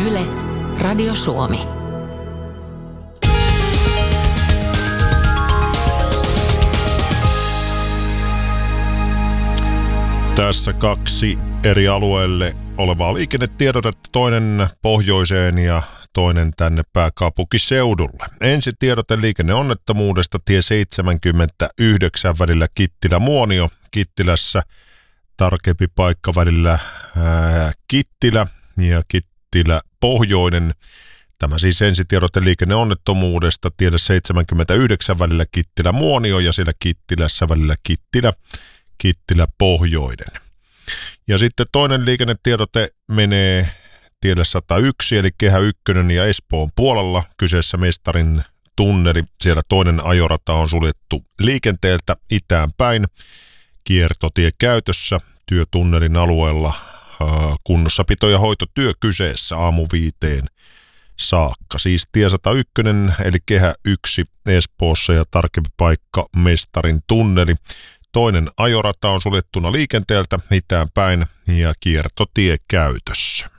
Yle, Radio Suomi. Tässä kaksi eri alueelle olevaa liikennetiedotetta, toinen pohjoiseen ja toinen tänne pääkaupunkiseudulle. Ensin tiedote liikenneonnettomuudesta tie 79 välillä Kittilä-Muonio. Kittilässä tarkempi paikka välillä Kittilä ja Kittilä-Pohjoinen. Tämä siis ensitiedote liikenneonnettomuudesta tielle 79 välillä Kittilä-Muonio ja siellä Kittilässä välillä Kittilä-Pohjoinen. Ja sitten toinen liikennetiedote menee tielle 101 eli Kehä 1 ja Espoon puolella. Kyseessä Mestarin tunneli. Siellä toinen ajorata on suljettu liikenteeltä itään päin. Kiertotie käytössä työtunnelin alueella. Kunnossapito- ja hoitotyö kyseessä 5:00 saakka. Siis tie 101 eli Kehä 1 Espoossa ja tarkempi paikka Mestarin tunneli. Toinen ajorata on suljettuna liikenteeltä itään päin ja kiertotie käytössä.